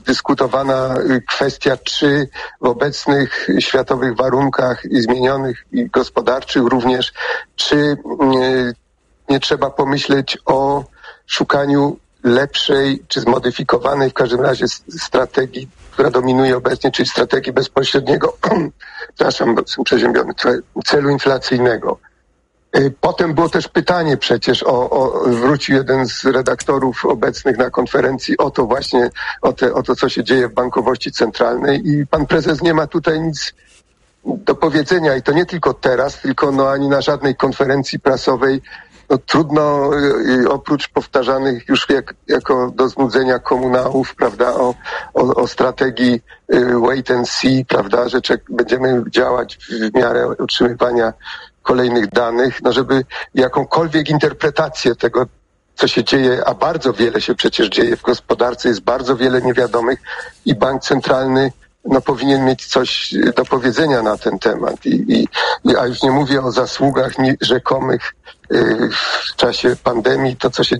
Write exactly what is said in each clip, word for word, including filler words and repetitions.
dyskutowana kwestia, czy w obecnych światowych warunkach i zmienionych i gospodarczych również, czy nie, nie trzeba pomyśleć o szukaniu lepszej czy zmodyfikowanej w każdym razie strategii, która dominuje obecnie, czyli strategii bezpośredniego, przepraszam, jestem przeziębiony, celu inflacyjnego. Potem było też pytanie przecież, o, o, wrócił jeden z redaktorów obecnych na konferencji o to właśnie, o, te, o to, co się dzieje w bankowości centralnej i pan prezes nie ma tutaj nic do powiedzenia i to nie tylko teraz, tylko no ani na żadnej konferencji prasowej. No, trudno y, oprócz powtarzanych już jak, jako do znudzenia komunałów, prawda, o, o, o strategii y, wait and see, prawda, że czek, będziemy działać w, w miarę otrzymywania kolejnych danych, no żeby jakąkolwiek interpretację tego, co się dzieje, a bardzo wiele się przecież dzieje w gospodarce, jest bardzo wiele niewiadomych i bank centralny no powinien mieć coś do powiedzenia na ten temat. I, i, a już nie mówię o zasługach rzekomych y, w czasie pandemii, to co się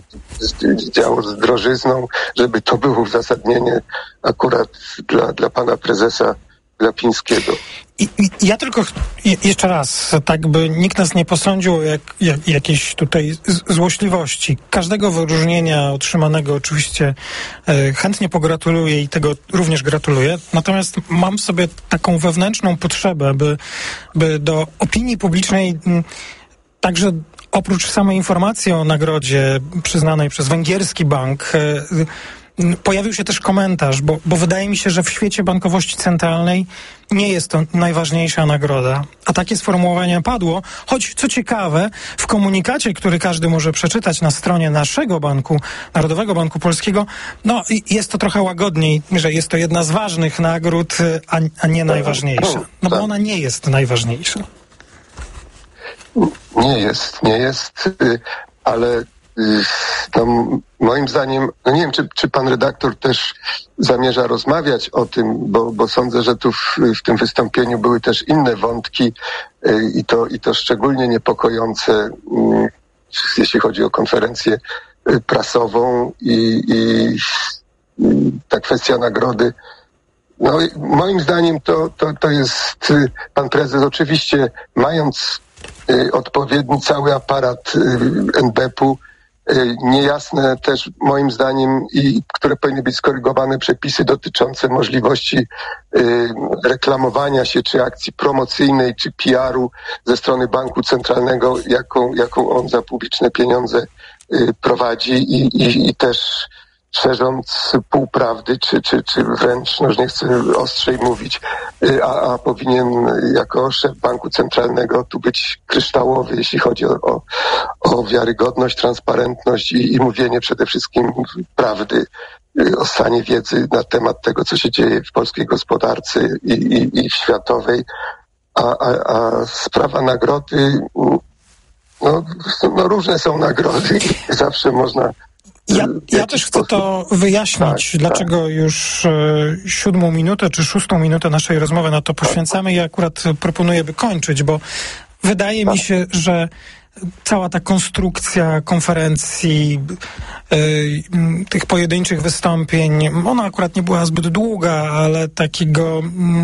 działo z drożyzną, żeby to było uzasadnienie akurat dla, dla pana prezesa Glapińskiego. I, i ja tylko ch- jeszcze raz, tak by nikt nas nie posądził jak, jak jakiejś tutaj z- złośliwości. Każdego wyróżnienia otrzymanego oczywiście e, chętnie pogratuluję i tego również gratuluję. Natomiast mam w sobie taką wewnętrzną potrzebę, by, by do opinii publicznej m, także oprócz samej informacji o nagrodzie przyznanej przez węgierski bank e, pojawił się też komentarz, bo, bo wydaje mi się, że w świecie bankowości centralnej nie jest to najważniejsza nagroda. A takie sformułowanie padło, choć co ciekawe, w komunikacie, który każdy może przeczytać na stronie naszego banku, Narodowego Banku Polskiego, no jest to trochę łagodniej, że jest to jedna z ważnych nagród, a, a nie najważniejsza. No bo ona nie jest najważniejsza. Nie jest, nie jest, ale no, moim zdaniem, no nie wiem, czy, czy pan redaktor też zamierza rozmawiać o tym, bo, bo sądzę, że tu w, w tym wystąpieniu były też inne wątki y, i, to, i to szczególnie niepokojące, y, jeśli chodzi o konferencję y, prasową i, i y, ta kwestia nagrody. No moim zdaniem to, to, to jest y, pan prezes oczywiście mając y, odpowiedni cały aparat y, en be pe u, niejasne też moim zdaniem i które powinny być skorygowane przepisy dotyczące możliwości y, reklamowania się czy akcji promocyjnej czy pi aru ze strony banku centralnego, jaką, jaką on za publiczne pieniądze y, prowadzi i, i, i też szerząc półprawdy, czy, czy, czy wręcz, no już nie chcę ostrzej mówić, a, a powinien jako szef banku centralnego tu być kryształowy, jeśli chodzi o, o, o wiarygodność, transparentność i, i mówienie przede wszystkim prawdy o stanie wiedzy na temat tego, co się dzieje w polskiej gospodarce i, i, i w światowej. A, a, a sprawa nagrody, no, no różne są nagrody i zawsze można Ja, ja też chcę to wyjaśnić, tak, dlaczego tak. już e, siódmą minutę czy szóstą minutę naszej rozmowy na to poświęcamy. Ja akurat proponuję, by kończyć, bo wydaje tak. mi się, że cała ta konstrukcja konferencji, e, tych pojedynczych wystąpień, ona akurat nie była zbyt długa, ale takiego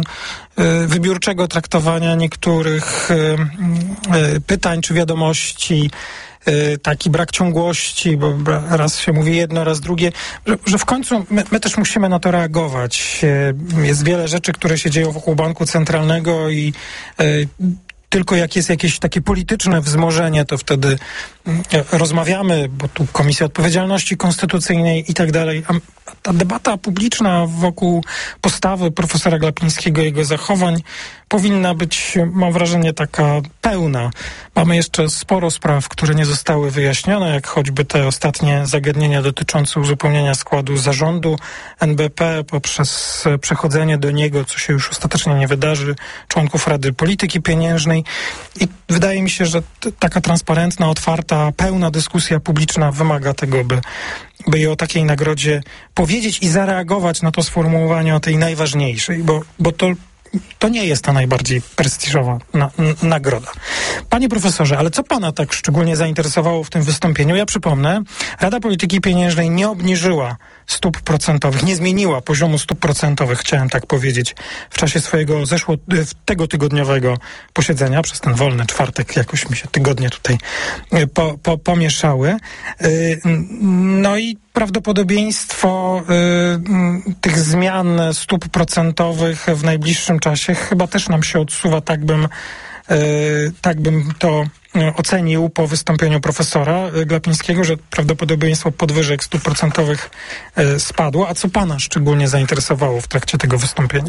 e, wybiórczego traktowania niektórych e, e, pytań czy wiadomości, taki brak ciągłości, bo raz się mówi jedno, raz drugie, że, że w końcu my, my też musimy na to reagować. Jest wiele rzeczy, które się dzieją wokół banku centralnego i y, tylko jak jest jakieś takie polityczne wzmożenie, to wtedy y, rozmawiamy, bo tu Komisja Odpowiedzialności Konstytucyjnej i tak dalej. A ta debata publiczna wokół postawy profesora Glapińskiego i jego zachowań powinna być, mam wrażenie, taka pełna. Mamy jeszcze sporo spraw, które nie zostały wyjaśnione, jak choćby te ostatnie zagadnienia dotyczące uzupełnienia składu zarządu en be pe poprzez przechodzenie do niego, co się już ostatecznie nie wydarzy, członków Rady Polityki Pieniężnej. I wydaje mi się, że t- taka transparentna, otwarta, pełna dyskusja publiczna wymaga tego, by, by i o takiej nagrodzie powiedzieć i zareagować na to sformułowanie o tej najważniejszej, bo, bo to To nie jest ta najbardziej prestiżowa na, n- nagroda. Panie profesorze, ale co pana tak szczególnie zainteresowało w tym wystąpieniu? Ja przypomnę, Rada Polityki Pieniężnej nie obniżyła stóp procentowych, nie zmieniła poziomu stóp procentowych, chciałem tak powiedzieć, w czasie swojego zeszło, tego tygodniowego posiedzenia, przez ten wolny czwartek jakoś mi się tygodnie tutaj po, po, pomieszały. No i prawdopodobieństwo y, tych zmian stóp procentowych w najbliższym czasie chyba też nam się odsuwa, tak bym, y, tak bym to ocenił po wystąpieniu profesora Glapińskiego, że prawdopodobieństwo podwyżek stóp procentowych y, spadło. A co pana szczególnie zainteresowało w trakcie tego wystąpienia?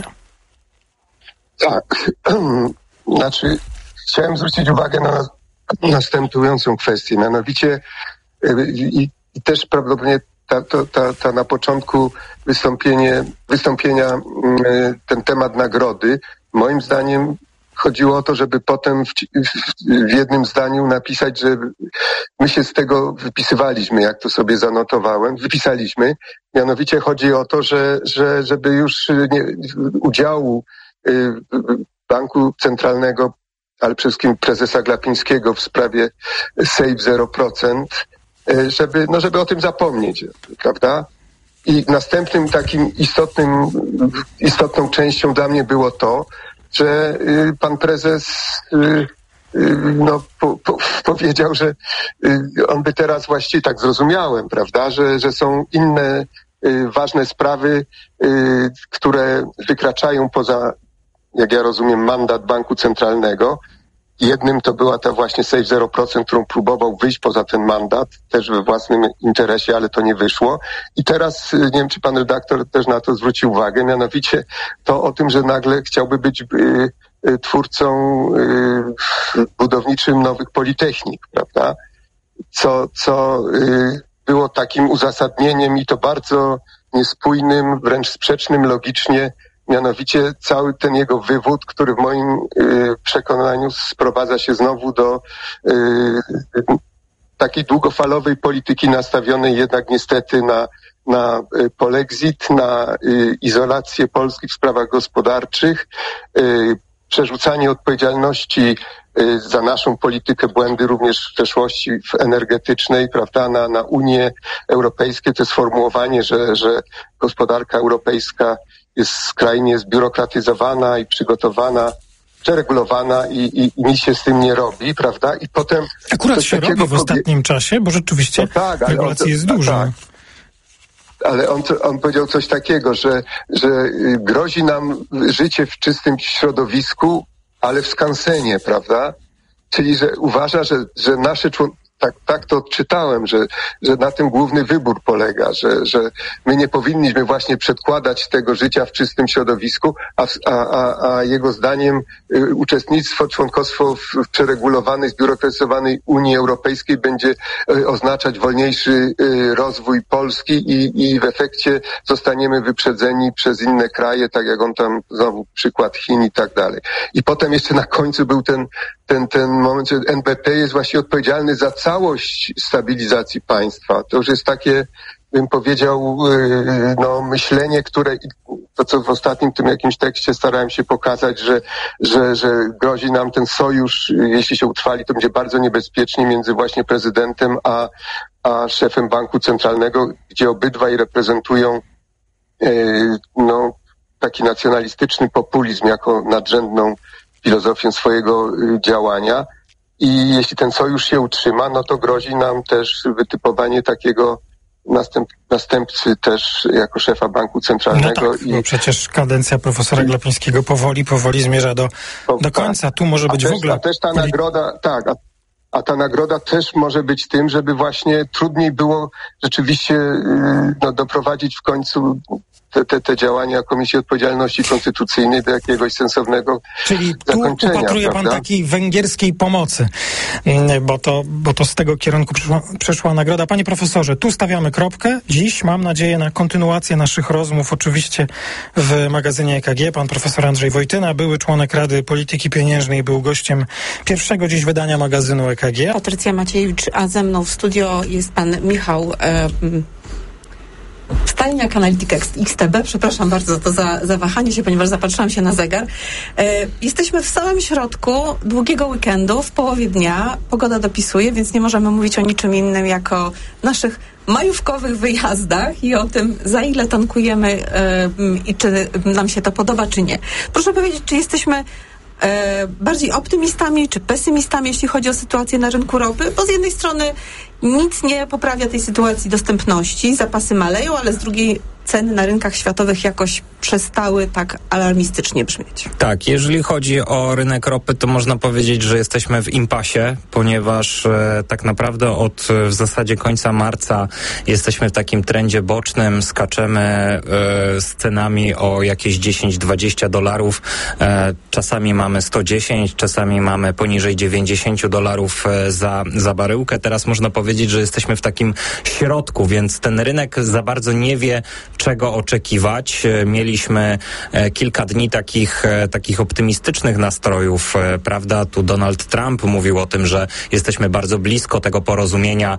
Tak, znaczy chciałem zwrócić uwagę na następującą kwestię, mianowicie y, i, i też prawdopodobnie Ta, to, ta, ta na początku wystąpienie, wystąpienia ten temat nagrody, moim zdaniem chodziło o to, żeby potem w, w jednym zdaniu napisać, że my się z tego wypisywaliśmy, jak to sobie zanotowałem, wypisaliśmy. Mianowicie chodzi o to, że, że żeby już nie, udziału Banku Centralnego, ale przede wszystkim prezesa Glapińskiego w sprawie Save zero procent, żeby, no żeby o tym zapomnieć, prawda? I następnym takim istotnym, istotną częścią dla mnie było to, że pan prezes no, po, po, powiedział, że on by teraz właściwie, tak zrozumiałem, prawda, że, że są inne ważne sprawy, które wykraczają poza, jak ja rozumiem, mandat Banku Centralnego. Jednym to była ta właśnie Save zero procent, którą próbował wyjść poza ten mandat, też we własnym interesie, ale to nie wyszło. I teraz, nie wiem, czy pan redaktor też na to zwrócił uwagę, mianowicie to o tym, że nagle chciałby być y, y, twórcą y, budowniczym nowych politechnik, prawda? Co, co y, było takim uzasadnieniem i to bardzo niespójnym, wręcz sprzecznym logicznie. Mianowicie cały ten jego wywód, który w moim y, przekonaniu sprowadza się znowu do y, y, takiej długofalowej polityki nastawionej jednak niestety na, na y, polexit, na y, izolację Polski w sprawach gospodarczych, y, przerzucanie odpowiedzialności y, za naszą politykę, błędy również w przeszłości w energetycznej, prawda, na, na Unię Europejską. To sformułowanie, że, że gospodarka europejska jest skrajnie zbiurokratyzowana i przygotowana, przeregulowana i, i, i nic się z tym nie robi, prawda? I potem... Akurat się robi w ostatnim czasie, bo rzeczywiście no tak, regulacji on, jest dużo. Tak. Ale on, on powiedział coś takiego, że, że grozi nam życie w czystym środowisku, ale w skansenie, prawda? Czyli, że uważa, że, że nasze członkowie, tak, tak to odczytałem, że, że na tym główny wybór polega, że, że my nie powinniśmy właśnie przedkładać tego życia w czystym środowisku, a, a, a jego zdaniem y, uczestnictwo, członkostwo w, w przeregulowanej, zbiurokratyzowanej Unii Europejskiej będzie y, oznaczać wolniejszy y, rozwój Polski i, i w efekcie zostaniemy wyprzedzeni przez inne kraje, tak jak on tam znowu przykład Chin i tak dalej. I potem jeszcze na końcu był ten, ten, ten moment, że N B P jest właśnie odpowiedzialny za całość stabilizacji państwa. To już jest takie, bym powiedział, no, myślenie, które, to co w ostatnim tym jakimś tekście starałem się pokazać, że, że, że grozi nam ten sojusz, jeśli się utrwali, to będzie bardzo niebezpiecznie między właśnie prezydentem a, a szefem Banku Centralnego, gdzie obydwaj reprezentują no, taki nacjonalistyczny populizm jako nadrzędną filozofię swojego działania. I jeśli ten sojusz się utrzyma, no to grozi nam też wytypowanie takiego następ, następcy też jako szefa Banku Centralnego. No tak, i bo przecież kadencja profesora Glapińskiego powoli, powoli zmierza do, to, do końca. Tu może być też, w ogóle... A też ta nagroda, tak, a, a ta nagroda też może być tym, żeby właśnie trudniej było rzeczywiście no, doprowadzić w końcu Te, te, te działania Komisji Odpowiedzialności Konstytucyjnej do jakiegoś sensownego Czyli tu upatruje pan takiej węgierskiej pomocy, bo to, bo to z tego kierunku przyszła, przeszła nagroda. Panie profesorze, tu stawiamy kropkę. Dziś mam nadzieję na kontynuację naszych rozmów, oczywiście w magazynie E K G. Pan profesor Andrzej Wojtyna, były członek Rady Polityki Pieniężnej, był gościem pierwszego dziś wydania magazynu E K G. Patrycja Maciejewicz, a ze mną w studio jest pan Michał e, Stalniak, analityk X T B. Przepraszam bardzo za to za zawahanie się, ponieważ zapatrzyłam się na zegar. E, jesteśmy w samym środku długiego weekendu, w połowie dnia. Pogoda dopisuje, więc nie możemy mówić o niczym innym jak o naszych majówkowych wyjazdach i o tym, za ile tankujemy yy, i czy nam się to podoba, czy nie. Proszę powiedzieć, czy jesteśmy E, bardziej optymistami czy pesymistami, jeśli chodzi o sytuację na rynku ropy, bo z jednej strony nic nie poprawia tej sytuacji dostępności, zapasy maleją, ale z drugiej ceny na rynkach światowych jakoś przestały tak alarmistycznie brzmieć. Tak, jeżeli chodzi o rynek ropy, to można powiedzieć, że jesteśmy w impasie, ponieważ e, tak naprawdę od w zasadzie końca marca jesteśmy w takim trendzie bocznym, skaczemy e, z cenami o jakieś dziesięć dwadzieścia dolarów, e, czasami mamy sto dziesięć, czasami mamy poniżej dziewięćdziesiąt dolarów e, za, za baryłkę. Teraz można powiedzieć, że jesteśmy w takim środku, więc ten rynek za bardzo nie wie, czego oczekiwać. Mieliśmy kilka dni takich, takich optymistycznych nastrojów, prawda? Tu Donald Trump mówił o tym, że jesteśmy bardzo blisko tego porozumienia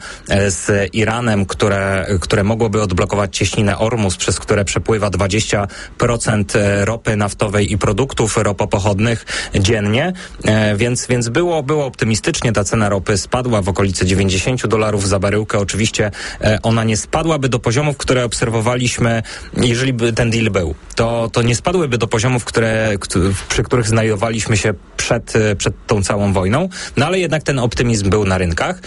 z Iranem, które, które mogłoby odblokować cieśninę Ormus, przez które przepływa dwadzieścia procent ropy naftowej i produktów ropopochodnych dziennie, więc, więc było, było optymistycznie. Ta cena ropy spadła w okolice dziewięćdziesiąt dolarów za baryłkę. Oczywiście ona nie spadłaby do poziomów, które obserwowaliśmy, jeżeli by ten deal był, to, to nie spadłyby do poziomów, które, przy których znajdowaliśmy się przed, przed tą całą wojną, no ale jednak ten optymizm był na rynkach.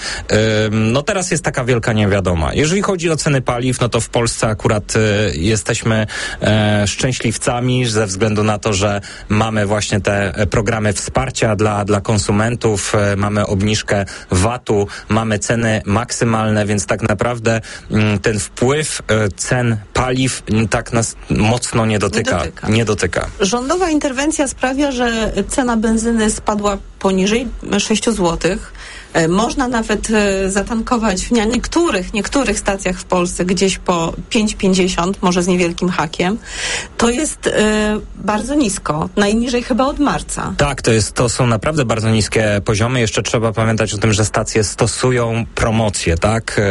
No teraz jest taka wielka niewiadoma. Jeżeli chodzi o ceny paliw, no to w Polsce akurat jesteśmy szczęśliwcami ze względu na to, że mamy właśnie te programy wsparcia dla, dla konsumentów, mamy obniżkę vatu, mamy ceny maksymalne, więc tak naprawdę ten wpływ cen paliw tak nas mocno nie dotyka. Nie dotyka. Nie dotyka. Rządowa interwencja sprawia, że cena benzyny spadła poniżej sześć złotych. Można nawet zatankować na niektórych, niektórych stacjach w Polsce gdzieś po pięć pięćdziesiąt, może z niewielkim hakiem. To jest y, bardzo nisko. Najniżej chyba od marca. Tak, to jest, to są naprawdę bardzo niskie poziomy. Jeszcze trzeba pamiętać o tym, że stacje stosują promocje, tak?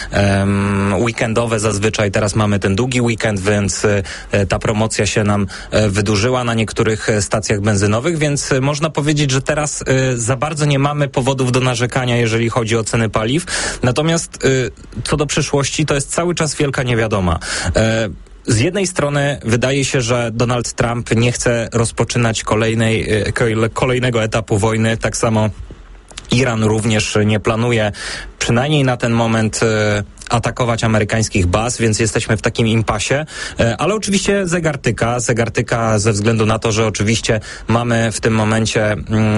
Um, weekendowe zazwyczaj. Teraz mamy ten długi weekend, więc y, ta promocja się nam y, wydłużyła na niektórych stacjach benzynowych, więc y, można powiedzieć, że teraz y, za bardzo nie mamy powodów do narzekania, jeżeli chodzi o ceny paliw. Natomiast y, co do przyszłości, to jest cały czas wielka niewiadoma. Y, Z jednej strony wydaje się, że Donald Trump nie chce rozpoczynać kolejnej, kolejnego etapu wojny. Tak samo Iran również nie planuje, przynajmniej na ten moment, atakować amerykańskich baz, więc jesteśmy w takim impasie. Ale oczywiście zegar tyka. Zegar tyka ze względu na to, że oczywiście mamy w tym momencie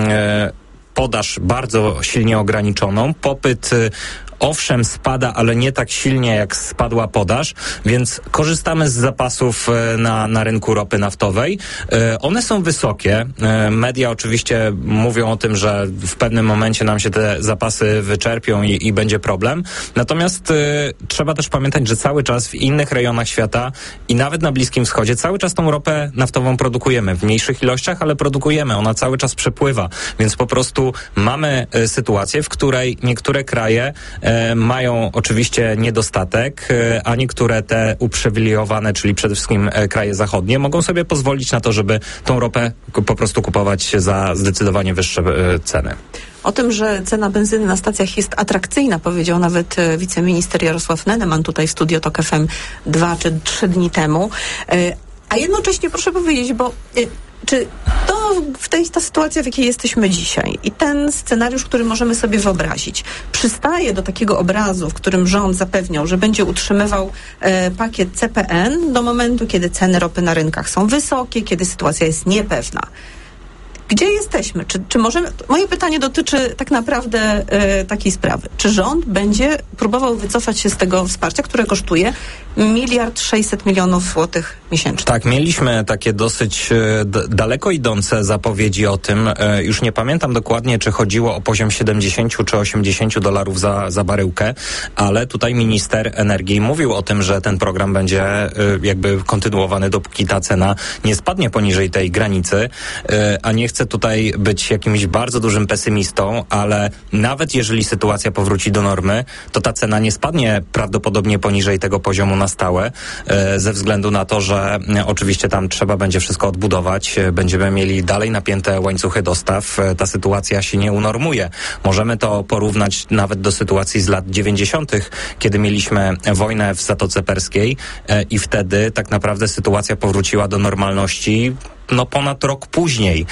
podaż bardzo silnie ograniczoną. Popyt owszem spada, ale nie tak silnie jak spadła podaż, więc korzystamy z zapasów na, na rynku ropy naftowej. One są wysokie. Media oczywiście mówią o tym, że w pewnym momencie nam się te zapasy wyczerpią i, i będzie problem. Natomiast y, trzeba też pamiętać, że cały czas w innych rejonach świata i nawet na Bliskim Wschodzie cały czas tą ropę naftową produkujemy. W mniejszych ilościach, ale produkujemy. Ona cały czas przepływa. Więc po prostu mamy y, sytuację, w której niektóre kraje y, mają oczywiście niedostatek, a niektóre te uprzywilejowane, czyli przede wszystkim kraje zachodnie, mogą sobie pozwolić na to, żeby tą ropę po prostu kupować za zdecydowanie wyższe ceny. O tym, że cena benzyny na stacjach jest atrakcyjna, powiedział nawet wiceminister Jarosław Neneman tutaj w Studio Tok F M dwa czy trzy dni temu. A jednocześnie proszę powiedzieć, bo czy to w tej ta sytuacja, w jakiej jesteśmy dzisiaj i ten scenariusz, który możemy sobie wyobrazić, przystaje do takiego obrazu, w którym rząd zapewniał, że będzie utrzymywał e, pakiet C P N do momentu, kiedy ceny ropy na rynkach są wysokie, kiedy sytuacja jest niepewna. Gdzie jesteśmy? Czy, czy możemy... Moje pytanie dotyczy tak naprawdę e, takiej sprawy. Czy rząd będzie próbował wycofać się z tego wsparcia, które kosztuje miliard sześćset milionów złotych miesięcznie? Tak, mieliśmy takie dosyć e, d- daleko idące zapowiedzi o tym. E, już nie pamiętam dokładnie, czy chodziło o poziom siedemdziesiąt czy osiemdziesiąt dolarów za, za baryłkę, ale tutaj minister energii mówił o tym, że ten program będzie e, jakby kontynuowany, dopóki ta cena nie spadnie poniżej tej granicy, e, a nie chce chcę tutaj być jakimś bardzo dużym pesymistą, ale nawet jeżeli sytuacja powróci do normy, to ta cena nie spadnie prawdopodobnie poniżej tego poziomu na stałe, e, ze względu na to, że e, oczywiście tam trzeba będzie wszystko odbudować, e, będziemy mieli dalej napięte łańcuchy dostaw, e, ta sytuacja się nie unormuje. Możemy to porównać nawet do sytuacji z lat dziewięćdziesiątych, kiedy mieliśmy wojnę w Zatoce Perskiej e, i wtedy tak naprawdę sytuacja powróciła do normalności no ponad rok później,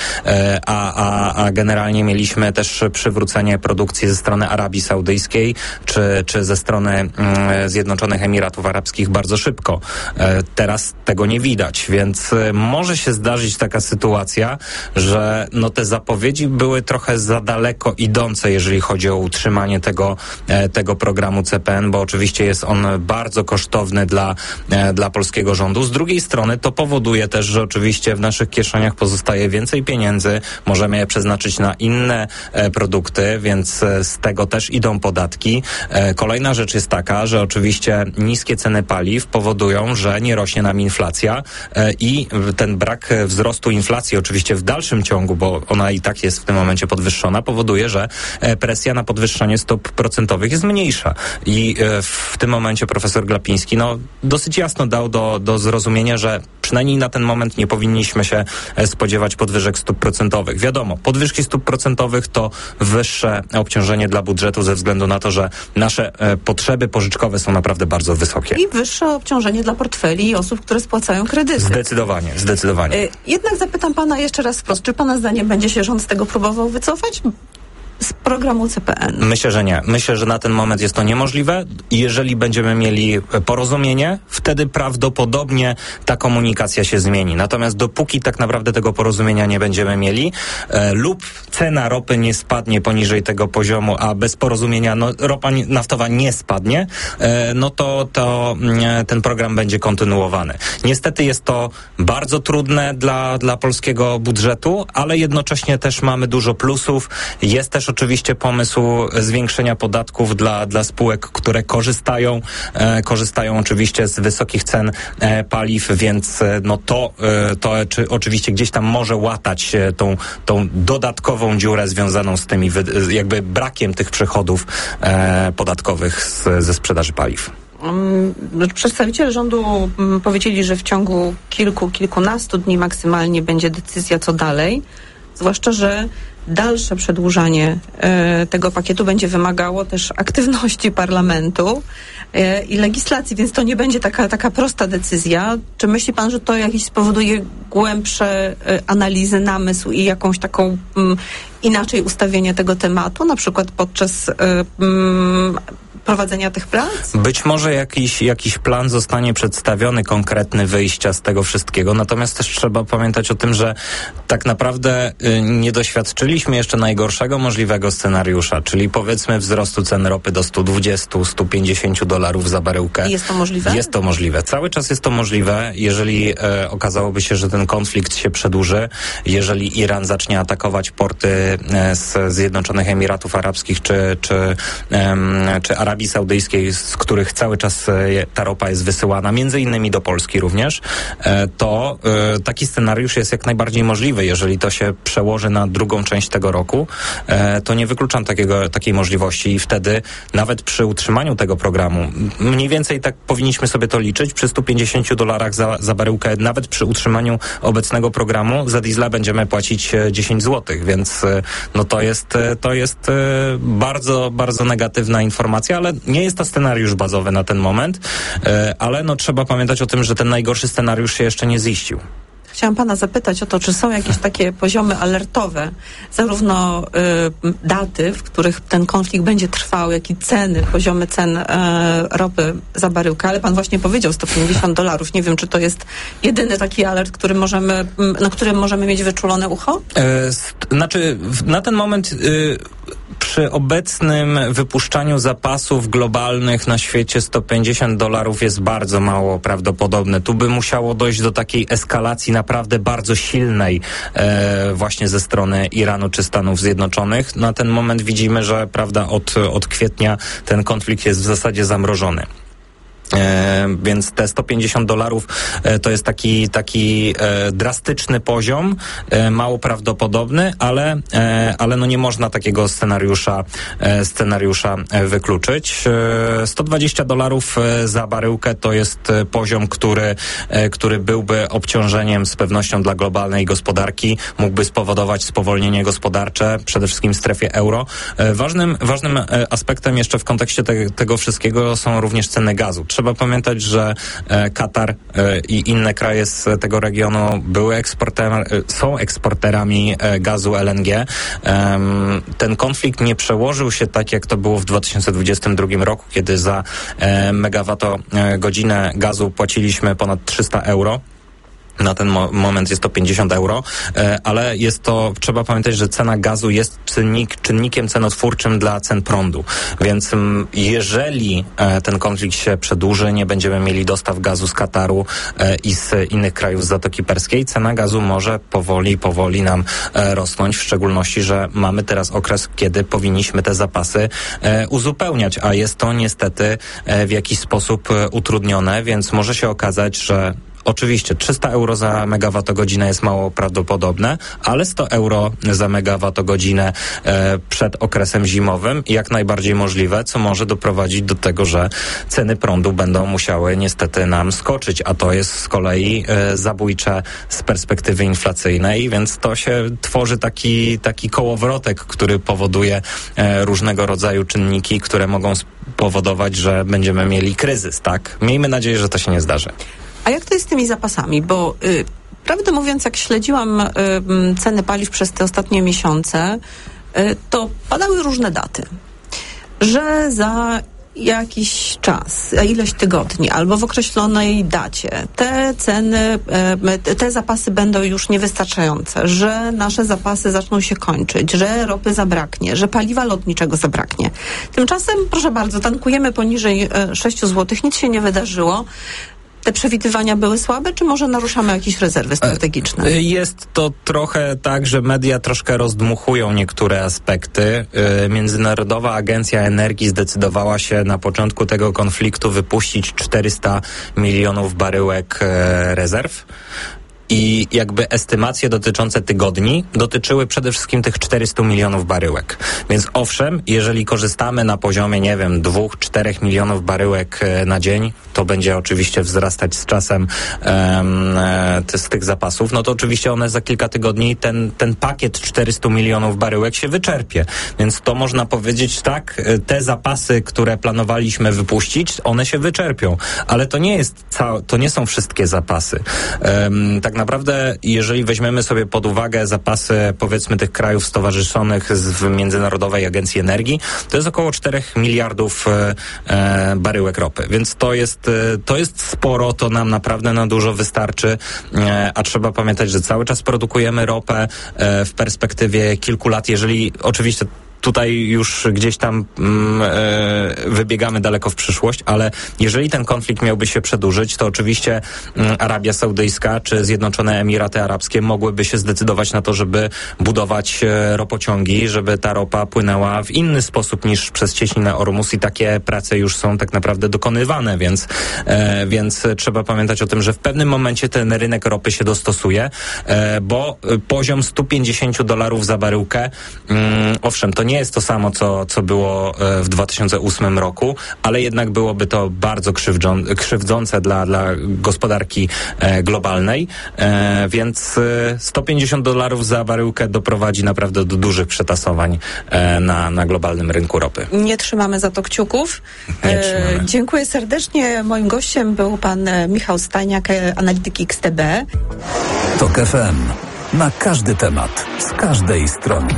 a, a, a generalnie mieliśmy też przywrócenie produkcji ze strony Arabii Saudyjskiej czy, czy ze strony mm, Zjednoczonych Emiratów Arabskich bardzo szybko. Teraz tego nie widać, więc może się zdarzyć taka sytuacja, że no te zapowiedzi były trochę za daleko idące, jeżeli chodzi o utrzymanie tego, tego programu C P N, bo oczywiście jest on bardzo kosztowny dla, dla polskiego rządu. Z drugiej strony to powoduje też, że oczywiście w naszych kieszeniach pozostaje więcej pieniędzy, możemy je przeznaczyć na inne e, produkty, więc e, z tego też idą podatki. E, kolejna rzecz jest taka, że oczywiście niskie ceny paliw powodują, że nie rośnie nam inflacja e, i ten brak wzrostu inflacji oczywiście w dalszym ciągu, bo ona i tak jest w tym momencie podwyższona, powoduje, że e, presja na podwyższanie stóp procentowych jest mniejsza. I e, w tym momencie profesor Glapiński no, dosyć jasno dał do, do zrozumienia, że przynajmniej na ten moment nie powinniśmy się spodziewać podwyżek stóp procentowych. Wiadomo, podwyżki stóp procentowych to wyższe obciążenie dla budżetu ze względu na to, że nasze e, potrzeby pożyczkowe są naprawdę bardzo wysokie. I wyższe obciążenie dla portfeli osób, które spłacają kredyty. Zdecydowanie, zdecydowanie. E, jednak zapytam pana jeszcze raz wprost, czy pana zdaniem będzie się rząd z tego próbował wycofać? Z programu C P N? Myślę, że nie. Myślę, że na ten moment jest to niemożliwe. Jeżeli będziemy mieli porozumienie, wtedy prawdopodobnie ta komunikacja się zmieni. Natomiast dopóki tak naprawdę tego porozumienia nie będziemy mieli e, lub cena ropy nie spadnie poniżej tego poziomu, a bez porozumienia no, ropa naftowa nie spadnie, e, no to, to e, ten program będzie kontynuowany. Niestety jest to bardzo trudne dla, dla polskiego budżetu, ale jednocześnie też mamy dużo plusów. Jest też oczywiście pomysł zwiększenia podatków dla, dla spółek, które korzystają, e, korzystają oczywiście z wysokich cen e, paliw, więc e, no to, e, to czy oczywiście gdzieś tam może łatać e, tą, tą dodatkową dziurę związaną z tymi wy, jakby brakiem tych przychodów e, podatkowych z, ze sprzedaży paliw. Przedstawiciele rządu powiedzieli, że w ciągu kilku, kilkunastu dni maksymalnie będzie decyzja co dalej, zwłaszcza, że dalsze przedłużanie e, tego pakietu będzie wymagało też aktywności parlamentu e, i legislacji, więc to nie będzie taka, taka prosta decyzja. Czy myśli pan, że to jakiś spowoduje głębsze e, analizy, namysł i jakąś taką m, inaczej ustawienie tego tematu, na przykład podczas e, m, prowadzenia tych prac? Być może jakiś, jakiś plan zostanie przedstawiony, konkretny wyjścia z tego wszystkiego, natomiast też trzeba pamiętać o tym, że tak naprawdę y, nie doświadczyliśmy jeszcze najgorszego możliwego scenariusza, czyli powiedzmy wzrostu cen ropy do stu dwudziestu do stu pięćdziesięciu dolarów za baryłkę. I jest to możliwe? Jest to możliwe. Cały czas jest to możliwe, jeżeli e, okazałoby się, że ten konflikt się przedłuży, jeżeli Iran zacznie atakować porty e, z Zjednoczonych Emiratów Arabskich czy, czy, e, czy Arabii Saudyjskiej, z których cały czas ta ropa jest wysyłana, między innymi do Polski również, to taki scenariusz jest jak najbardziej możliwy. Jeżeli to się przełoży na drugą część tego roku, to nie wykluczam takiego, takiej możliwości i wtedy nawet przy utrzymaniu tego programu, mniej więcej tak powinniśmy sobie to liczyć, przy stu pięćdziesięciu dolarach za, za baryłkę, nawet przy utrzymaniu obecnego programu za diesla będziemy płacić dziesięć złotych, więc no to jest, to jest bardzo, bardzo negatywna informacja, ale nie jest to scenariusz bazowy na ten moment, ale no trzeba pamiętać o tym, że ten najgorszy scenariusz się jeszcze nie ziścił. Chciałam pana zapytać o to, czy są jakieś takie poziomy alertowe, zarówno y, daty, w których ten konflikt będzie trwał, jak i ceny, poziomy cen y, ropy za baryłkę, ale pan właśnie powiedział sto pięćdziesiąt dolarów. Nie wiem, czy to jest jedyny taki alert, który możemy, na którym możemy mieć wyczulone ucho? E, st- znaczy, w, na ten moment y, przy obecnym wypuszczaniu zapasów globalnych na świecie sto pięćdziesiąt dolarów jest bardzo mało prawdopodobne. Tu by musiało dojść do takiej eskalacji naprawdę bardzo silnej e, właśnie ze strony Iranu czy Stanów Zjednoczonych. Na ten moment widzimy, że prawda od, od kwietnia ten konflikt jest w zasadzie zamrożony. E, więc te sto pięćdziesiąt dolarów e, to jest taki, taki e, drastyczny poziom, e, mało prawdopodobny, ale, e, ale no nie można takiego scenariusza, e, scenariusza e, wykluczyć. E, sto dwadzieścia dolarów e, za baryłkę to jest e, poziom, który, e, który byłby obciążeniem z pewnością dla globalnej gospodarki, mógłby spowodować spowolnienie gospodarcze, przede wszystkim w strefie euro. E, ważnym, ważnym e, aspektem jeszcze w kontekście te, tego wszystkiego są również ceny gazu. Trzeba pamiętać, że e, Katar e, i inne kraje z tego regionu były eksporter, e, są eksporterami e, gazu L N G. E, ten konflikt nie przełożył się tak, jak to było w dwa tysiące dwudziestym drugim roku, kiedy za e, megawattogodzinę gazu płaciliśmy ponad trzysta euro. Na ten mo- moment jest to pięćdziesiąt euro, e, ale jest to, trzeba pamiętać, że cena gazu jest czynnik, czynnikiem cenotwórczym dla cen prądu. Więc m, jeżeli e, ten konflikt się przedłuży, nie będziemy mieli dostaw gazu z Kataru e, i z innych krajów z Zatoki Perskiej, cena gazu może powoli, powoli nam e, rosnąć, w szczególności, że mamy teraz okres, kiedy powinniśmy te zapasy e, uzupełniać, a jest to niestety e, w jakiś sposób e, utrudnione, więc może się okazać, że oczywiście trzysta euro za megawattogodzinę jest mało prawdopodobne, ale sto euro za megawattogodzinę e, przed okresem zimowym jak najbardziej możliwe, co może doprowadzić do tego, że ceny prądu będą musiały niestety nam skoczyć, a to jest z kolei e, zabójcze z perspektywy inflacyjnej, więc to się tworzy taki, taki kołowrotek, który powoduje e, różnego rodzaju czynniki, które mogą spowodować, że będziemy mieli kryzys, tak? Miejmy nadzieję, że to się nie zdarzy. A jak to jest z tymi zapasami? Bo y, prawdę mówiąc, jak śledziłam y, ceny paliw przez te ostatnie miesiące, y, to padały różne daty, że za jakiś czas, za ileś tygodni albo w określonej dacie te ceny, y, te zapasy będą już niewystarczające, że nasze zapasy zaczną się kończyć, że ropy zabraknie, że paliwa lotniczego zabraknie. Tymczasem, proszę bardzo, tankujemy poniżej y, sześć złotych, nic się nie wydarzyło. Te przewidywania były słabe, czy może naruszamy jakieś rezerwy strategiczne? Jest to trochę tak, że media troszkę rozdmuchują niektóre aspekty. Międzynarodowa Agencja Energii zdecydowała się na początku tego konfliktu wypuścić czterysta milionów baryłek rezerw. I jakby estymacje dotyczące tygodni dotyczyły przede wszystkim tych czterystu milionów baryłek. Więc owszem, jeżeli korzystamy na poziomie, nie wiem, dwóch, czterech milionów baryłek na dzień, to będzie oczywiście wzrastać z czasem um, te, z tych zapasów, no to oczywiście one za kilka tygodni, ten, ten pakiet czterystu milionów baryłek się wyczerpie. Więc to można powiedzieć tak, te zapasy, które planowaliśmy wypuścić, one się wyczerpią. Ale to nie jest całe, to nie są wszystkie zapasy. Um, tak naprawdę, jeżeli weźmiemy sobie pod uwagę zapasy, powiedzmy, tych krajów stowarzyszonych z, w Międzynarodowej Agencji Energii, to jest około czterech miliardów e, e, baryłek ropy. Więc to jest, e, to jest sporo, to nam naprawdę na dużo wystarczy, e, a trzeba pamiętać, że cały czas produkujemy ropę e, w perspektywie kilku lat, jeżeli oczywiście tutaj już gdzieś tam mm, e, wybiegamy daleko w przyszłość, ale jeżeli ten konflikt miałby się przedłużyć, to oczywiście mm, Arabia Saudyjska czy Zjednoczone Emiraty Arabskie mogłyby się zdecydować na to, żeby budować e, ropociągi, żeby ta ropa płynęła w inny sposób niż przez cieśninę Ormus i takie prace już są tak naprawdę dokonywane, więc, e, więc trzeba pamiętać o tym, że w pewnym momencie ten rynek ropy się dostosuje, e, bo poziom sto pięćdziesiąt dolarów za baryłkę, mm, owszem, to nie jest to samo, co, co było w dwa tysiące ósmym roku, ale jednak byłoby to bardzo krzywdzą, krzywdzące dla, dla gospodarki e, globalnej, e, więc e, sto pięćdziesiąt dolarów za baryłkę doprowadzi naprawdę do dużych przetasowań e, na, na globalnym rynku ropy. Nie trzymamy za to kciuków. Nie trzymamy. E, dziękuję serdecznie. Moim gościem był pan Michał Stajniak, analityk X T B. TOK F M. Na każdy temat, z każdej strony.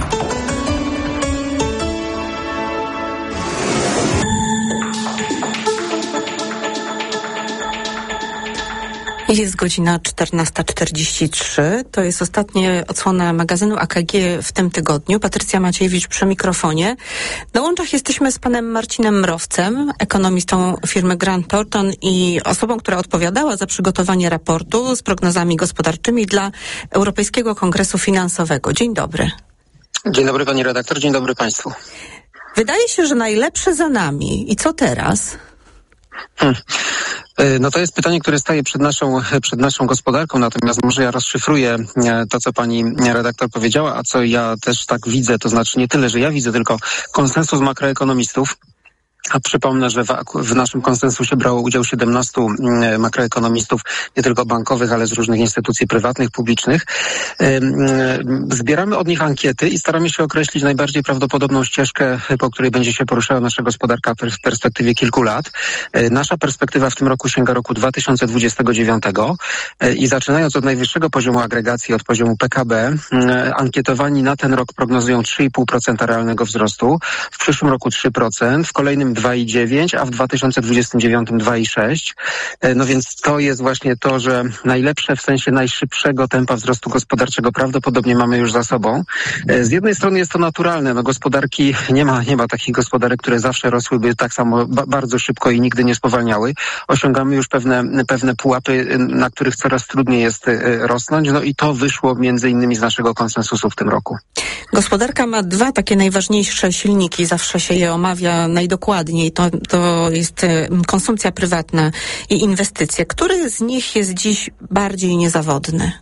Jest godzina czternasta czterdzieści trzy. To jest ostatnia odsłona magazynu A K G w tym tygodniu. Patrycja Maciejewicz przy mikrofonie. Na łączach jesteśmy z panem Marcinem Mrowcem, ekonomistą firmy Grant Thornton i osobą, która odpowiadała za przygotowanie raportu z prognozami gospodarczymi dla Europejskiego Kongresu Finansowego. Dzień dobry. Dzień dobry pani redaktor, dzień dobry państwu. Wydaje się, że najlepsze za nami. I co teraz? Hmm. No to jest pytanie, które staje przed naszą, przed naszą gospodarką, natomiast może ja rozszyfruję to, co pani redaktor powiedziała, a co ja też tak widzę, to znaczy nie tyle, że ja widzę, tylko konsensus makroekonomistów. A przypomnę, że w, w naszym konsensusie brało udział siedemnastu makroekonomistów, nie tylko bankowych, ale z różnych instytucji prywatnych, publicznych. Zbieramy od nich ankiety i staramy się określić najbardziej prawdopodobną ścieżkę, po której będzie się poruszała nasza gospodarka w perspektywie kilku lat. Nasza perspektywa w tym roku sięga roku dwa tysiące dwudziestego dziewiątego i zaczynając od najwyższego poziomu agregacji, od poziomu P K B, ankietowani na ten rok prognozują trzy i pół procent realnego wzrostu, w przyszłym roku trzy procent, w kolejnym dwa i dziewięć, a w dwa tysiące dwudziestym dziewiątym dwa i sześć. No więc to jest właśnie to, że najlepsze w sensie najszybszego tempa wzrostu gospodarczego prawdopodobnie mamy już za sobą. Z jednej strony jest to naturalne, no gospodarki, nie ma, nie ma takich gospodarek, które zawsze rosłyby tak samo ba- bardzo szybko i nigdy nie spowalniały. Osiągamy już pewne, pewne pułapy, na których coraz trudniej jest rosnąć, no i to wyszło między innymi z naszego konsensusu w tym roku. Gospodarka ma dwa takie najważniejsze silniki, zawsze się je omawia najdokładniej. To, to jest konsumpcja prywatna i inwestycje. Który z nich jest dziś bardziej niezawodny?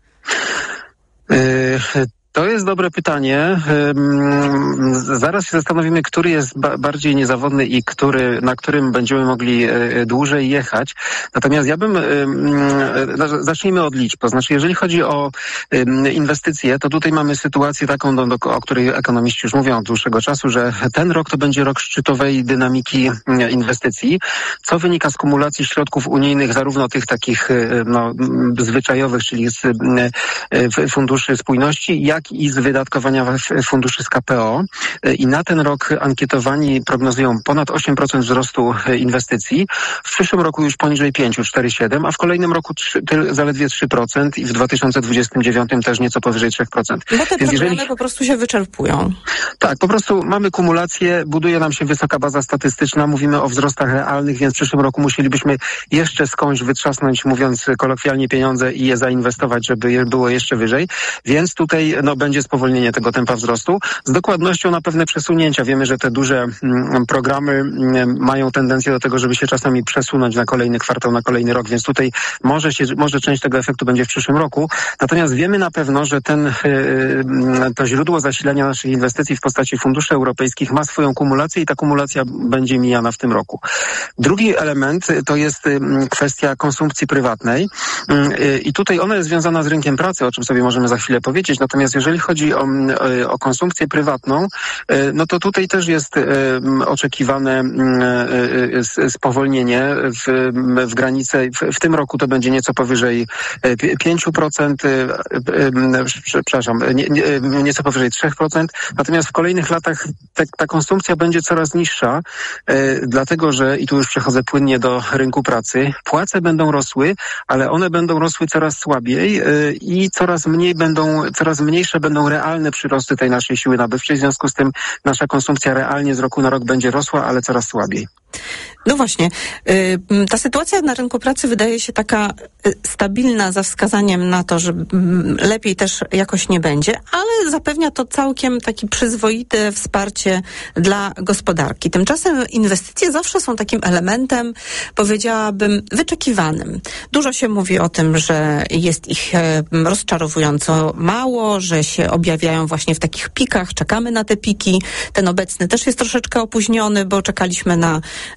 Yy, To jest dobre pytanie. Zaraz się zastanowimy, który jest ba- bardziej niezawodny i który, na którym będziemy mogli dłużej jechać. Natomiast ja bym, zacznijmy od liczb. To znaczy, jeżeli chodzi o inwestycje, to tutaj mamy sytuację taką, do, do, o której ekonomiści już mówią od dłuższego czasu, że ten rok to będzie rok szczytowej dynamiki inwestycji, co wynika z kumulacji środków unijnych, zarówno tych takich no, zwyczajowych, czyli z funduszy spójności, jak i z wydatkowania funduszy z K P O. I na ten rok ankietowani prognozują ponad osiem procent wzrostu inwestycji. W przyszłym roku już poniżej pięć, cztery przecinek siedem, a w kolejnym roku trzy, zaledwie trzy procent i w dwa tysiące dwudziestym dziewiątym też nieco powyżej trzy procent. Bo te Więc programy jeżeli... po prostu się wyczerpują. Tak, po prostu mamy kumulację, buduje nam się wysoka baza statystyczna, mówimy o wzrostach realnych, więc w przyszłym roku musielibyśmy jeszcze skądś wytrzasnąć, mówiąc kolokwialnie, pieniądze i je zainwestować, żeby je było jeszcze wyżej. Więc tutaj no, będzie spowolnienie tego tempa wzrostu. Z dokładnością na pewne przesunięcia. Wiemy, że te duże mm, programy mm, mają tendencję do tego, żeby się czasami przesunąć na kolejny kwartał, na kolejny rok, więc tutaj może się, może część tego efektu będzie w przyszłym roku. Natomiast wiemy na pewno, że ten, yy, to źródło zasilania naszych inwestycji w postaci funduszy europejskich ma swoją kumulację i ta kumulacja będzie mijana w tym roku. Drugi element to jest yy, kwestia konsumpcji prywatnej yy, i tutaj ona jest związana z rynkiem pracy, o czym sobie możemy za chwilę powiedzieć. Natomiast jeżeli chodzi o, o konsumpcję prywatną, no to tutaj też jest oczekiwane spowolnienie w, w granicy, w, w tym roku to będzie nieco powyżej pięć procent, przepraszam, nie, nie, nieco powyżej trzy procent, natomiast w kolejnych latach te, ta konsumpcja będzie coraz niższa, dlatego że, i tu już przechodzę płynnie do rynku pracy, płace będą rosły, ale one będą rosły coraz słabiej i coraz mniej będą, coraz mniejsze będą realne przyrosty tej naszej siły nabywczej, w związku z tym nasza konsumpcja realnie z roku na rok będzie rosła, ale coraz słabiej. No właśnie, ta sytuacja na rynku pracy wydaje się taka stabilna, za wskazaniem na to, że lepiej też jakoś nie będzie, ale zapewnia to całkiem takie przyzwoite wsparcie dla gospodarki. Tymczasem inwestycje zawsze są takim elementem, powiedziałabym, wyczekiwanym. Dużo się mówi o tym, że jest ich rozczarowująco mało, że się objawiają właśnie w takich pikach, czekamy na te piki. Ten obecny też jest troszeczkę opóźniony, bo czekaliśmy na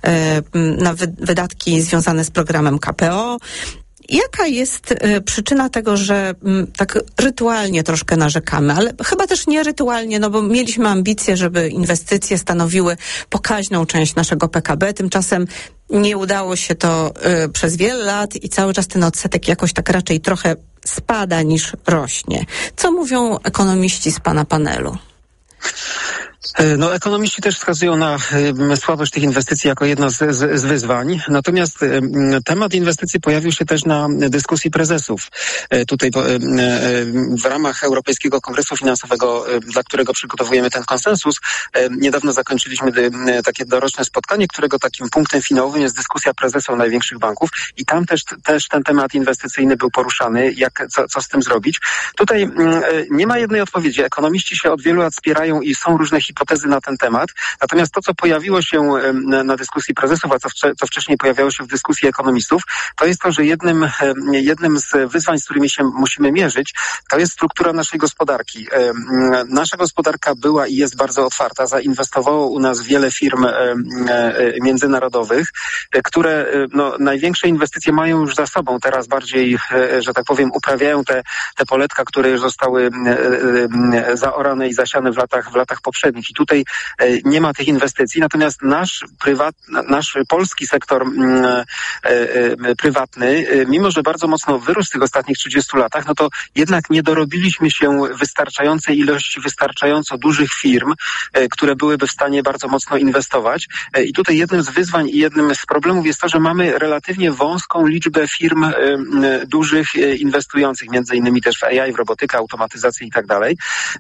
na wydatki związane z programem K P O. Jaka jest y, przyczyna tego, że y, tak rytualnie troszkę narzekamy, ale chyba też nie rytualnie, no bo mieliśmy ambicje, żeby inwestycje stanowiły pokaźną część naszego P K B, tymczasem nie udało się to y, przez wiele lat i cały czas ten odsetek jakoś tak raczej trochę spada niż rośnie. Co mówią ekonomiści z pana panelu? No, ekonomiści też wskazują na y, słabość tych inwestycji jako jedno z, z, z wyzwań. Natomiast y, temat inwestycji pojawił się też na dyskusji prezesów. Y, tutaj y, y, w ramach Europejskiego Kongresu Finansowego, y, dla którego przygotowujemy ten konsensus, y, niedawno zakończyliśmy y, takie doroczne spotkanie, którego takim punktem finałowym jest dyskusja prezesów największych banków i tam też, też ten temat inwestycyjny był poruszany, jak, co, co z tym zrobić. Tutaj y, nie ma jednej odpowiedzi. Ekonomiści się od wielu lat spierają i są różne hipotety, hipotezy na ten temat. Natomiast to, co pojawiło się na, na dyskusji prezesów, a co, wcze, co wcześniej pojawiało się w dyskusji ekonomistów, to jest to, że jednym, jednym z wyzwań, z którymi się musimy mierzyć, to jest struktura naszej gospodarki. Nasza gospodarka była i jest bardzo otwarta. Zainwestowało u nas wiele firm międzynarodowych, które no, największe inwestycje mają już za sobą. Teraz bardziej, że tak powiem, uprawiają te, te poletka, które już zostały zaorane i zasiane w latach, w latach poprzednich. I tutaj nie ma tych inwestycji. Natomiast nasz prywat, nasz polski sektor prywatny, mimo że bardzo mocno wyrósł w tych ostatnich trzydziestu latach, no to jednak nie dorobiliśmy się wystarczającej ilości, wystarczająco dużych firm, które byłyby w stanie bardzo mocno inwestować. I tutaj jednym z wyzwań i jednym z problemów jest to, że mamy relatywnie wąską liczbę firm dużych inwestujących, między innymi też w A I, w robotykę, automatyzację i tak dalej.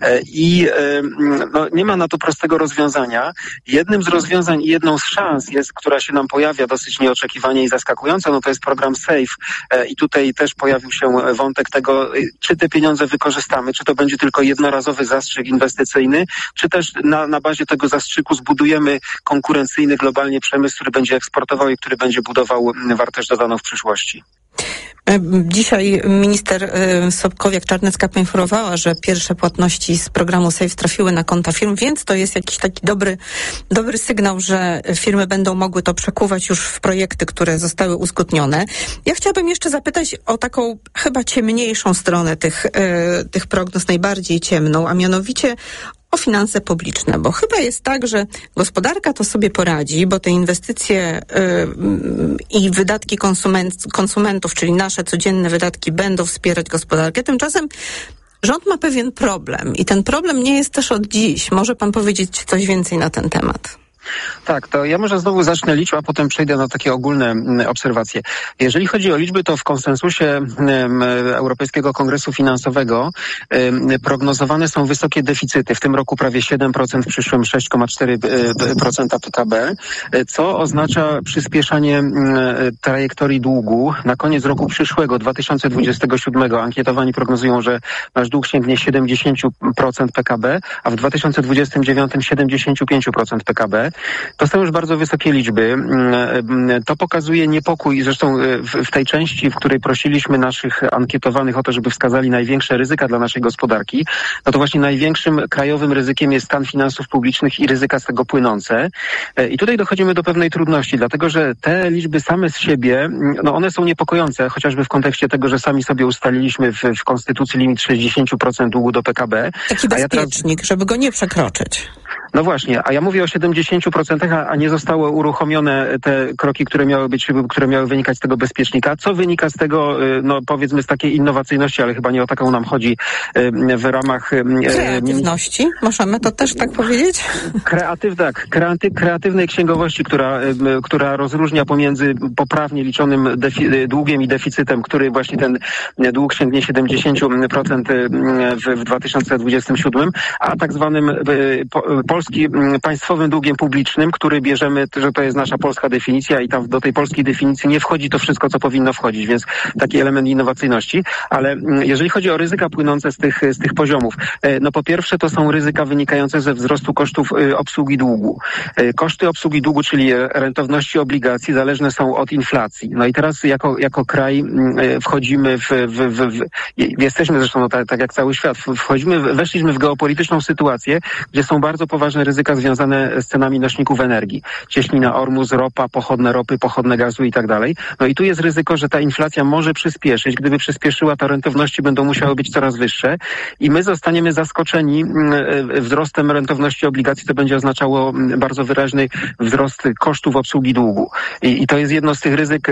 I no, nie ma na to prostego rozwiązania. Jednym z rozwiązań i jedną z szans jest, która się nam pojawia dosyć nieoczekiwanie i zaskakująco, no to jest program SAFE. I tutaj też pojawił się wątek tego, czy te pieniądze wykorzystamy, czy to będzie tylko jednorazowy zastrzyk inwestycyjny, czy też na, na bazie tego zastrzyku zbudujemy konkurencyjny globalnie przemysł, który będzie eksportował i który będzie budował wartość dodaną w przyszłości. Dzisiaj minister Sobkowiak-Czarnecka poinformowała, że pierwsze płatności z programu SAFE trafiły na konta firm, więc to jest jakiś taki dobry, dobry sygnał, że firmy będą mogły to przekuwać już w projekty, które zostały uzgodnione. Ja chciałabym jeszcze zapytać o taką chyba ciemniejszą stronę tych, tych prognoz, najbardziej ciemną, a mianowicie o finanse publiczne, bo chyba jest tak, że gospodarka to sobie poradzi, bo te inwestycje yy, i wydatki konsument, konsumentów, czyli nasze codzienne wydatki będą wspierać gospodarkę. Tymczasem rząd ma pewien problem i ten problem nie jest też od dziś. Może pan powiedzieć coś więcej na ten temat? Tak, to ja może znowu zacznę liczb, a potem przejdę na takie ogólne obserwacje. Jeżeli chodzi o liczby, to w konsensusie Europejskiego Kongresu Finansowego prognozowane są wysokie deficyty. W tym roku prawie siedem procent, w przyszłym sześć przecinek cztery procent P K B, co oznacza przyspieszanie trajektorii długu. Na koniec roku przyszłego, dwa tysiące dwudziestego siódmego, ankietowani prognozują, że nasz dług sięgnie siedemdziesiąt procent P K B, a w dwa tysiące dwudziestym dziewiątym siedemdziesiąt pięć procent P K B. To są już bardzo wysokie liczby. To pokazuje niepokój, zresztą w, w tej części, w której prosiliśmy naszych ankietowanych o to, żeby wskazali największe ryzyka dla naszej gospodarki, no to właśnie największym krajowym ryzykiem jest stan finansów publicznych i ryzyka z tego płynące. I tutaj dochodzimy do pewnej trudności, dlatego że te liczby same z siebie, no one są niepokojące, chociażby w kontekście tego, że sami sobie ustaliliśmy w, w Konstytucji limit sześćdziesiąt procent długu do P K B. Taki bezpiecznik, ja teraz... żeby go nie przekroczyć. No właśnie, a ja mówię o siedemdziesięciu procentach, a nie zostały uruchomione te kroki, które miały być, które miały wynikać z tego bezpiecznika. Co wynika z tego, no powiedzmy z takiej innowacyjności, ale chyba nie o taką nam chodzi w ramach... Kreatywności? Możemy to też tak powiedzieć? Kreatyw, tak. Kreaty, kreatywnej księgowości, która, która rozróżnia pomiędzy poprawnie liczonym defi- długiem i deficytem, który właśnie ten dług sięgnie siedemdziesiąt procent w, w dwa tysiące dwudziestym siódmym, a tak zwanym po, polski państwowym długiem publicznym, który bierzemy, że to jest nasza polska definicja i tam do tej polskiej definicji nie wchodzi to wszystko, co powinno wchodzić, więc taki element innowacyjności. Ale jeżeli chodzi o ryzyka płynące z tych, z tych poziomów, no po pierwsze to są ryzyka wynikające ze wzrostu kosztów obsługi długu. Koszty obsługi długu, czyli rentowności obligacji, zależne są od inflacji. No i teraz jako, jako kraj wchodzimy w, w, w, w jesteśmy zresztą, no tak, tak jak cały świat, wchodzimy, weszliśmy w geopolityczną sytuację, gdzie są bardzo poważne ryzyka związane z cenami nośników energii. Cieśnina Ormus, ropa, pochodne ropy, pochodne gazu i tak dalej. No i tu jest ryzyko, że ta inflacja może przyspieszyć. Gdyby przyspieszyła, to rentowności będą musiały być coraz wyższe i my zostaniemy zaskoczeni wzrostem rentowności obligacji. To będzie oznaczało bardzo wyraźny wzrost kosztów obsługi długu. I, i to jest jedno z tych ryzyk,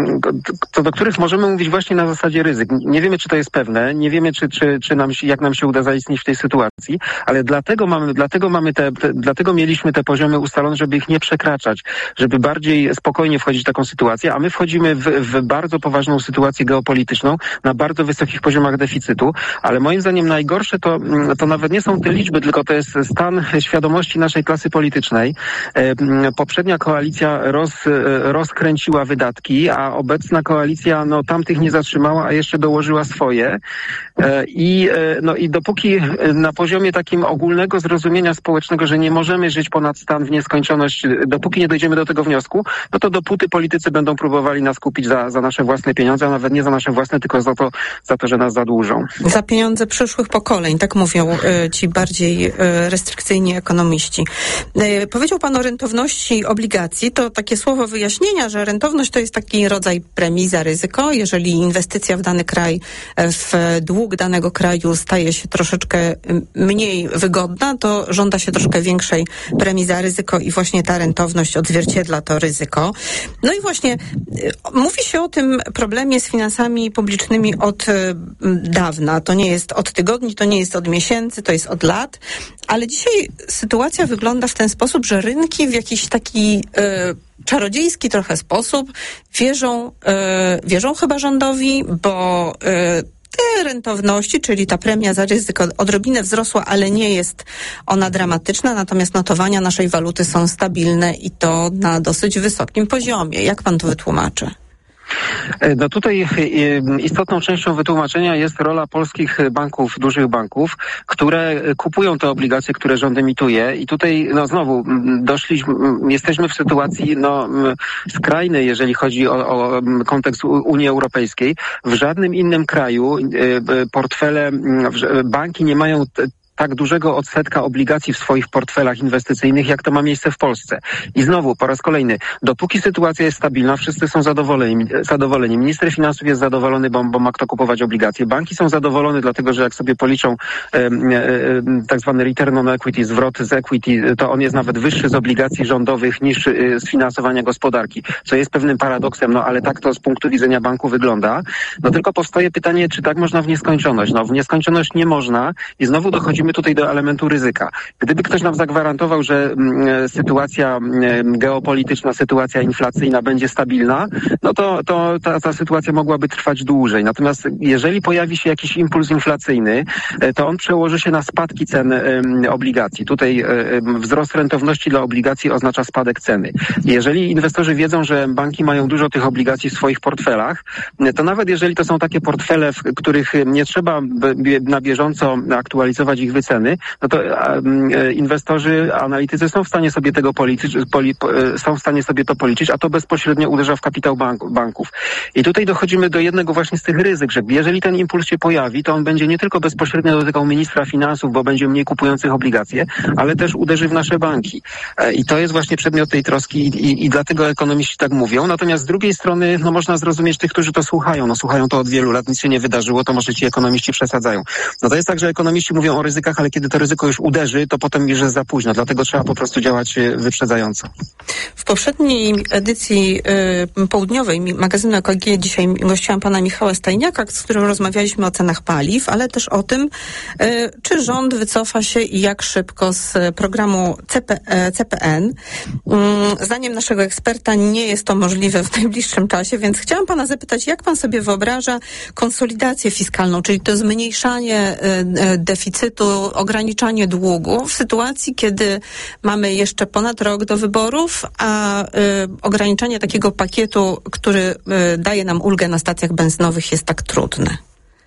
co do których możemy mówić właśnie na zasadzie ryzyk. Nie wiemy, czy to jest pewne, nie wiemy, czy, czy, czy nam, jak nam się uda zaistnieć w tej sytuacji, ale dlatego mamy, dlatego mamy te, te, dlatego mieliśmy te poziomy ustalone, żeby ich nie przekraczać, żeby bardziej spokojnie wchodzić w taką sytuację, a my wchodzimy w, w bardzo poważną sytuację geopolityczną na bardzo wysokich poziomach deficytu, ale moim zdaniem najgorsze to, to nawet nie są te liczby, tylko to jest stan świadomości naszej klasy politycznej. Poprzednia koalicja roz, rozkręciła wydatki, a obecna koalicja no tamtych nie zatrzymała, a jeszcze dołożyła swoje. I, no, i dopóki na poziomie takim ogólnego zrozumienia społecznego społecznego, że nie możemy żyć ponad stan w nieskończoność, dopóki nie dojdziemy do tego wniosku, no to dopóty politycy będą próbowali nas kupić za, za nasze własne pieniądze, a nawet nie za nasze własne, tylko za to, za to, że nas zadłużą. Za pieniądze przyszłych pokoleń, tak mówią y, ci bardziej y, restrykcyjni ekonomiści. Y, powiedział pan o rentowności obligacji. To takie słowo wyjaśnienia, że rentowność to jest taki rodzaj premii za ryzyko. Jeżeli inwestycja w dany kraj, w dług danego kraju staje się troszeczkę mniej wygodna, to żąda się troszkę większej premii za ryzyko i właśnie ta rentowność odzwierciedla to ryzyko. No i właśnie mówi się o tym problemie z finansami publicznymi od dawna. To nie jest od tygodni, to nie jest od miesięcy, to jest od lat. Ale dzisiaj sytuacja wygląda w ten sposób, że rynki w jakiś taki y, czarodziejski trochę sposób wierzą, y, wierzą chyba rządowi, bo y, te rentowności, czyli ta premia za ryzyko odrobinę wzrosła, ale nie jest ona dramatyczna, natomiast notowania naszej waluty są stabilne i to na dosyć wysokim poziomie. Jak pan to wytłumaczy? No tutaj istotną częścią wytłumaczenia jest rola polskich banków, dużych banków, które kupują te obligacje, które rząd emituje i tutaj no znowu doszliśmy, jesteśmy w sytuacji no skrajnej, jeżeli chodzi o, o kontekst Unii Europejskiej. W żadnym innym kraju portfele, banki nie mają tak dużego odsetka obligacji w swoich portfelach inwestycyjnych, jak to ma miejsce w Polsce. I znowu, po raz kolejny, dopóki sytuacja jest stabilna, wszyscy są zadowoleni. zadowoleni. Minister finansów jest zadowolony, bo, bo ma kto kupować obligacje. Banki są zadowolone, dlatego że jak sobie policzą e, e, tak zwany return on equity, zwrot z equity, to on jest nawet wyższy z obligacji rządowych niż e, z finansowania gospodarki, co jest pewnym paradoksem, no ale tak to z punktu widzenia banku wygląda. No tylko powstaje pytanie, czy tak można w nieskończoność? No w nieskończoność nie można i znowu dochodzi tutaj do elementu ryzyka. Gdyby ktoś nam zagwarantował, że m, sytuacja m, geopolityczna, sytuacja inflacyjna będzie stabilna, no to, to ta, ta sytuacja mogłaby trwać dłużej. Natomiast jeżeli pojawi się jakiś impuls inflacyjny, to on przełoży się na spadki cen m, obligacji. Tutaj m, wzrost rentowności dla obligacji oznacza spadek ceny. Jeżeli inwestorzy wiedzą, że banki mają dużo tych obligacji w swoich portfelach, to nawet jeżeli to są takie portfele, w których nie trzeba na bieżąco aktualizować ich wyceny, no to um, inwestorzy, analitycy są w stanie sobie tego policzyć, poli, są w stanie sobie to policzyć, a to bezpośrednio uderza w kapitał bank, banków. I tutaj dochodzimy do jednego właśnie z tych ryzyk, że jeżeli ten impuls się pojawi, to on będzie nie tylko bezpośrednio dotykał ministra finansów, bo będzie mniej kupujących obligacje, ale też uderzy w nasze banki. I to jest właśnie przedmiot tej troski i, i, i dlatego ekonomiści tak mówią. Natomiast z drugiej strony, no można zrozumieć tych, którzy to słuchają. No słuchają to od wielu lat, nic się nie wydarzyło, to może ci ekonomiści przesadzają. No to jest tak, że ekonomiści mówią o ryzykach, ale kiedy to ryzyko już uderzy, to potem już jest za późno. Dlatego trzeba po prostu działać wyprzedzająco. W poprzedniej edycji y, południowej magazynu E K G dzisiaj gościłam pana Michała Stajniaka, z którym rozmawialiśmy o cenach paliw, ale też o tym, y, czy rząd wycofa się i jak szybko z programu C P, C P N. Y, zdaniem naszego eksperta nie jest to możliwe w najbliższym czasie, więc chciałam pana zapytać, jak pan sobie wyobraża konsolidację fiskalną, czyli to zmniejszanie y, deficytu, ograniczanie długu w sytuacji, kiedy mamy jeszcze ponad rok do wyborów, a y, ograniczanie takiego pakietu, który y, daje nam ulgę na stacjach benzynowych jest tak trudne.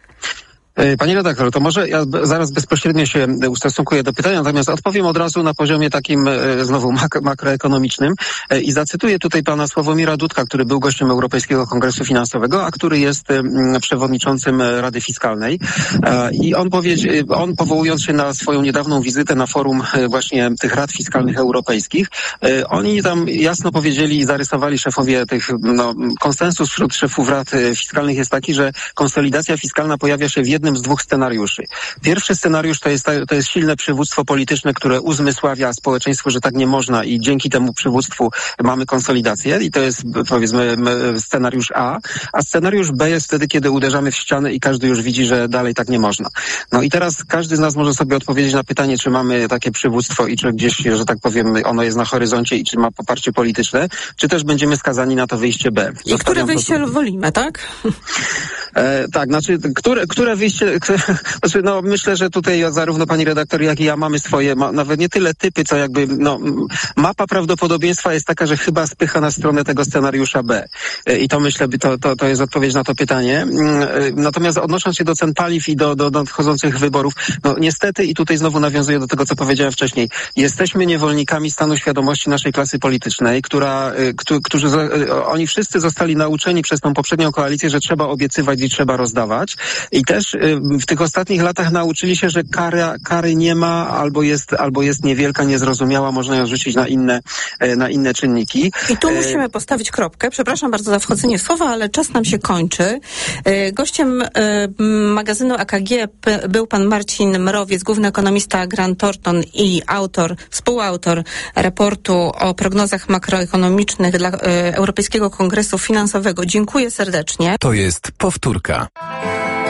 Panie redaktor, to może ja zaraz bezpośrednio się ustosunkuję do pytania, natomiast odpowiem od razu na poziomie takim znowu mak- makroekonomicznym i zacytuję tutaj pana Sławomira Dudka, który był gościem Europejskiego Kongresu Finansowego, a który jest przewodniczącym Rady Fiskalnej. I on powiedział, on powołując się na swoją niedawną wizytę na forum właśnie tych rad fiskalnych europejskich, oni tam jasno powiedzieli i zarysowali szefowie tych, no, konsensus wśród szefów rad fiskalnych jest taki, że konsolidacja fiskalna pojawia się w jednym z dwóch scenariuszy. Pierwszy scenariusz to jest, to jest silne przywództwo polityczne, które uzmysławia społeczeństwu, że tak nie można i dzięki temu przywództwu mamy konsolidację i to jest powiedzmy scenariusz A, a scenariusz B jest wtedy, kiedy uderzamy w ścianę i każdy już widzi, że dalej tak nie można. No i teraz każdy z nas może sobie odpowiedzieć na pytanie, czy mamy takie przywództwo i czy gdzieś, że tak powiem, ono jest na horyzoncie i czy ma poparcie polityczne, czy też będziemy skazani na to wyjście B. I które wyjście to... wolimy, tak? E, tak, znaczy, które, które wyjście oczywiście, znaczy, no myślę, że tutaj zarówno pani redaktor, jak i ja mamy swoje, ma, nawet nie tyle typy, co jakby, no, mapa prawdopodobieństwa jest taka, że chyba spycha na stronę tego scenariusza B. I to myślę, to, to, to jest odpowiedź na to pytanie. Natomiast odnosząc się do cen paliw i do, do nadchodzących wyborów, no niestety, i tutaj znowu nawiązuję do tego, co powiedziałem wcześniej, jesteśmy niewolnikami stanu świadomości naszej klasy politycznej, która, którzy, oni wszyscy zostali nauczeni przez tą poprzednią koalicję, że trzeba obiecywać i trzeba rozdawać. I też w tych ostatnich latach nauczyli się, że kara, kary nie ma, albo jest, albo jest niewielka, niezrozumiała, można ją rzucić na inne, na inne czynniki. I tu musimy postawić kropkę. Przepraszam bardzo za wchodzenie w słowa, ale czas nam się kończy. Gościem magazynu A K G był pan Marcin Mrowiec, główny ekonomista Grant Thornton i autor, współautor raportu o prognozach makroekonomicznych dla Europejskiego Kongresu Finansowego. Dziękuję serdecznie. To jest powtórka.